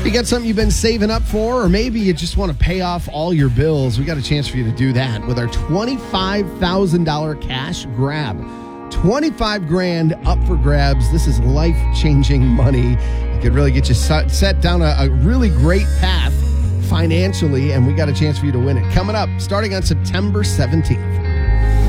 You got something you've been saving up for, or maybe you just want to pay off all your bills. We got a chance for you to do that with our $25,000 cash grab. 25 grand up for grabs. This is life-changing money. It could really get you set down a really great path financially, and we got a chance for you to win it. Coming up, starting on September 17th.